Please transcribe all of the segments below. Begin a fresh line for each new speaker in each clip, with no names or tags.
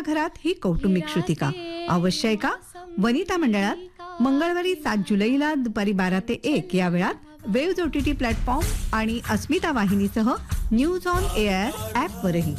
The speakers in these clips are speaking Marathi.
घराघरात ही कौटुंबिक श्रुतिका अवश्य ऐका. वनिता मंडळात मंगळवारी 7 जुलैला दुपारी 12 ते 1 या वेळात वेव्ह OTT प्लॅटफॉर्म आणि अस्मिता वाहिनीसह न्यूज ऑन एअर ॲपवरही.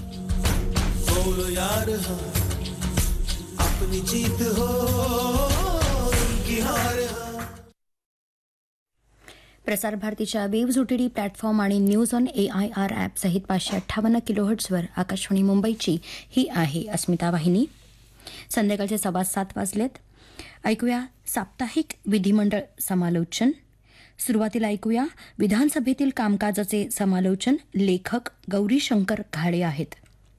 प्रसार भारतीच्या वेव्ह OTT प्लॅटफॉर्म आणि न्यूज ऑन AIR ॲप सहित 558 किलोहर्ट्झवर आकाशवाणी मुंबईची ही आहे अस्मिता वाहिनी. संध्याकाळचे 7:15 वाजलेत. ऐकूया साप्ताहिक विधिमंडळ समालोचन. सुरुवातीला ऐकूया विधानसभेतील कामकाजाचे समालोचन. लेखक गौरीशंकर घाडे आहेत.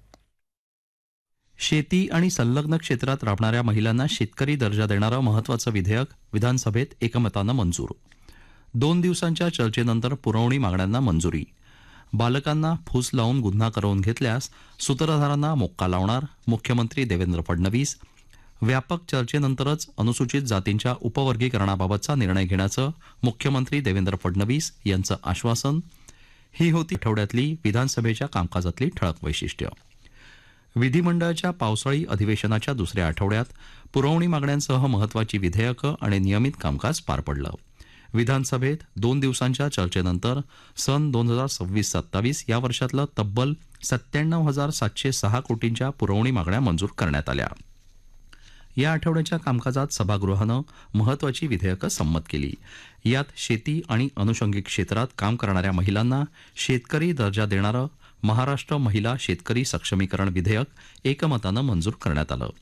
शेती आणि संलग्न क्षेत्रात राबणाऱ्या महिलांना शेतकरी दर्जा देणारं महत्त्वाचं विधेयक विधानसभेत एकमतानं मंजूर. 2 दिवसांच्या चर्चेनंतर पुरवणी मागण्यांना मंजुरी. बालकांना फूस लावून गुन्हा करवून घेतल्यास सूत्रधारांना मोक्का लावणार मुख्यमंत्री देवेंद्र फडणवीस. व्यापक चर्चेनंतरच अनुसूचित जातींच्या उपवर्गीकरणाबाबतचा निर्णय घेण्याचं मुख्यमंत्री देवेंद्र फडणवीस यांचं आश्वासन. ही होती आठवड्यातली विधानसभेच्या कामकाजातली ठळक वैशिष्ट्य. विधिमंडळाच्या पावसाळी अधिवेशनाच्या दुसऱ्या आठवड्यात पुरवणी मागण्यांसह महत्त्वाची विधेयकं आणि नियमित कामकाज पार पडलं. विधानसभेत 2 दिवसांच्या चर्चेनंतर सन 2026-27 या वर्षातलं तब्बल 97,706 कोटींच्या पुरवणी मागण्या मंजूर करण्यात आल्या. या आठवड्याच्या कामकाजात सभागृहानं महत्त्वाची विधेयकं संमत केली. यात शेती आणि अनुषंगिक क्षेत्रात काम करणाऱ्या महिलांना शेतकरी दर्जा देणारं महाराष्ट्र महिला शेतकरी सक्षमीकरण विधेयक एकमतानं मंजूर करण्यात आलं.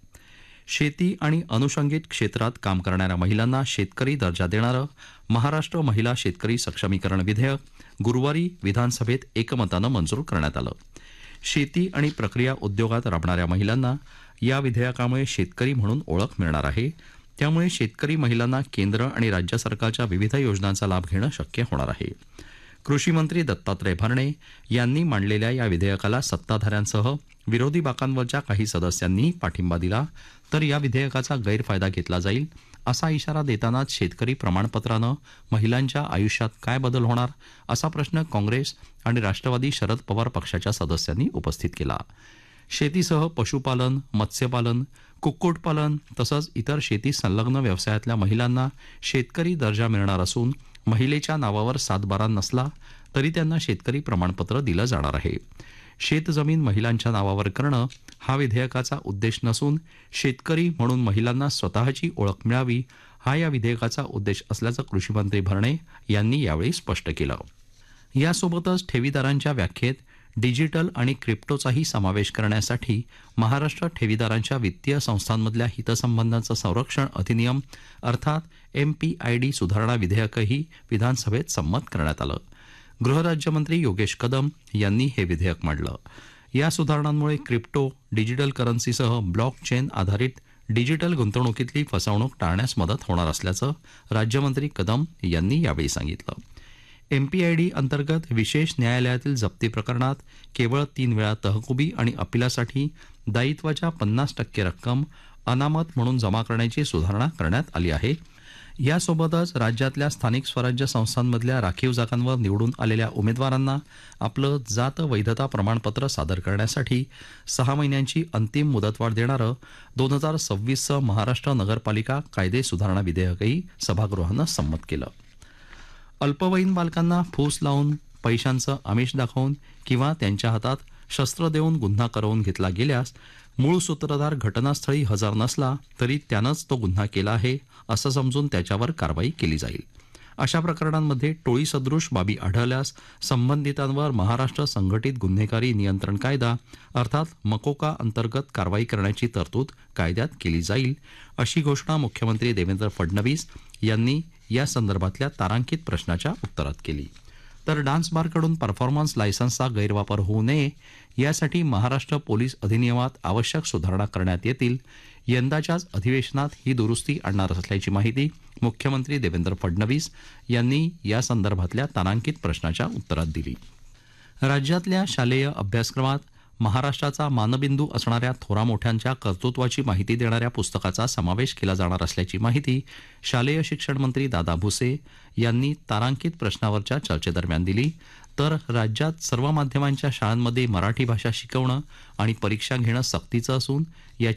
शेती आणि अनुषंगिक क्षेत्रात काम करणाऱ्या महिलांना शेतकरी दर्जा देणारं महाराष्ट्र महिला शेतकरी सक्षमीकरण विधेयक गुरुवारी विधानसभेत एकमतानं मंजूर करण्यात आलं. शेती आणि प्रक्रिया उद्योगात राबणाऱ्या महिलांना या विधेयकामुळे शेतकरी म्हणून ओळख मिळणार आहे. त्यामुळे शेतकरी महिलांना केंद्र आणि राज्य सरकारच्या विविध योजनांचा लाभ घेणं शक्य होणार आहे. कृषी मंत्री दत्तात्रय भरणे यांनी मांडलेल्या या विधेयकाला सत्ताधाऱ्यांसह विरोधी बाकांवरच्या काही सदस्यांनीही पाठिंबा दिला. तर या विधेयकाचा गैरफायदा घेतला जाईल असा इशारा देतानाच शेतकरी प्रमाणपत्रानं महिलांच्या आयुष्यात काय बदल होणार असा प्रश्न काँग्रेस आणि राष्ट्रवादी शरद पवार पक्षाच्या सदस्यांनी उपस्थित केला. शेतीसह पशुपालन, मत्स्यपालन, कुक्कुटपालन तसंच इतर शेती संलग्न व्यवसायातल्या महिलांना शेतकरी दर्जा मिळणार असून महिलेच्या नावावर सातबारा नसला तरी त्यांना शेतकरी प्रमाणपत्र दिलं जाणार आहे. शेतजमीन महिलांच्या नावावर करणं हा विधेयकाचा उद्देश नसून शेतकरी म्हणून महिलांना स्वतःची ओळख मिळावी हा या विधेयकाचा उद्देश असल्याचं कृषीमंत्री भरणे यांनी यावेळी स्पष्ट केलं. यासोबतच ठेवीदारांच्या व्याख्येत डिजिटल आणि क्रिप्टोचाही समावेश करण्यासाठी महाराष्ट्र ठेवीदारांच्या वित्तीय संस्थांमधल्या हितसंबंधांचं संरक्षण अधिनियम अर्थात MPID सुधारणा विधेयकही विधानसभेत संमत करण्यात आलं. गृहराज्यमंत्री योगेश कदम यांनी हे विधेयक मांडलं. या सुधारणांमुळे क्रिप्टो, डिजिटल करन्सीसह ब्लॉकचेन आधारित डिजिटल गुंतवणुकीतली फसवणूक टाळण्यास मदत होणार असल्याचं राज्यमंत्री कदम यांनी यावेळी सांगितलं. MPID अंतर्गत विशेष न्यायालयातील जप्ती प्रकरणात केवळ 3 वेळा तहकुबी आणि अपिलासाठी दायित्वाच्या 50% रक्कम अनामत म्हणून जमा करण्याची सुधारणा करण्यात आली आहे. यासोबतच राज्यातल्या स्थानिक स्वराज्य संस्थांमधल्या राखीव जागांवर निवडून आलेल्या उमेदवारांना आपलं जात वैधता प्रमाणपत्र सादर करण्यासाठी 6 महिन्यांची अंतिम मुदतवाढ देणारं 2026 महाराष्ट्र नगरपालिका कायदे सुधारणा विधेयकही सभागृहानं संमत केलं. अल्पवयीन बालकांना फूस लावून, पैशांचं आमिष दाखवून किंवा त्यांच्या हातात शस्त्र देऊन गुन्हा करवून घेतला गेल्यास मूळ सूत्रधार घटनास्थळी हजर नसला तरी त्यानंच तो गुन्हा केला आहे असं समजून त्याच्यावर कारवाई केली जाईल. अशा प्रकरणांमध्ये टोळीसदृश बाबी आढळल्यास संबंधितांवर महाराष्ट्र संघटित गुन्हेगारी नियंत्रण कायदा अर्थात मकोका अंतर्गत कारवाई करण्याची तरतूद कायद्यात केली जाईल अशी घोषणा मुख्यमंत्री देवेंद्र फडणवीस यांनी या संदर्भातल्या तारांकित प्रश्नाच्या उत्तरात केली. तर डान्स बारकडून परफॉर्मन्स लायसन्सचा गैरवापर होऊ नये यासाठी महाराष्ट्र पोलीस अधिनियमात आवश्यक सुधारणा करण्यात येतील. यंदाच्याच अधिवेशनात ही दुरुस्ती आणणार असल्याची माहिती मुख्यमंत्री देवेंद्र फडणवीस यांनी या संदर्भातल्या तारांकित प्रश्नाच्या उत्तरात दिली. राज्यातल्या शालेय अभ्यासक्रमात महाराष्ट्राचा मानबिंदू असणाऱ्या थोरामोठ्यांच्या कर्तृत्वाची माहिती देणाऱ्या पुस्तकाचा समावेश केला जाणार असल्याची माहिती शालेय शिक्षण मंत्री दादा भुसे यांनी तारांकित प्रश्नावरच्या चर्चेदरम्यान दिली. तर राज्यात सर्व माध्यमांच्या शाळांमध्ये मराठी भाषा शिकवणं आणि परीक्षा घेणं सक्तीचं असून